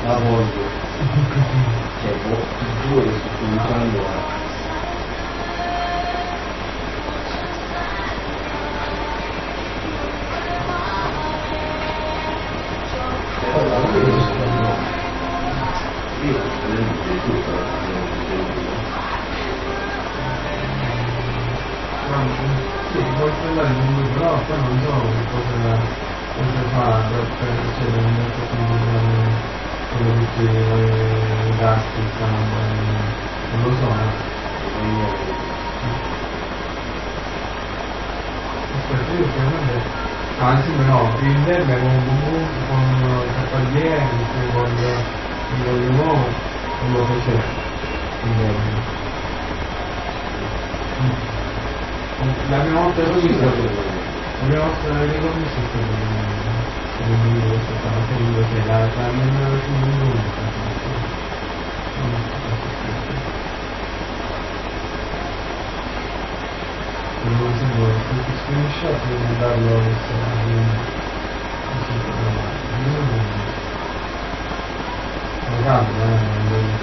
la voglio. Cioè, due che sto cominciando a... Io sì, puoi parlare di lui, però poi non so cosa fa, cioè non è quello che ti i gatti stanno, non lo so. Aspetta, io chiaramente, anzi no, il verme con Cappelliere, con il nuovo, non lo faceva, il verme. La prima volta che l'ho visto, questo stava finendo, che la mia non sembra questo screenshot devo mandarlo adesso a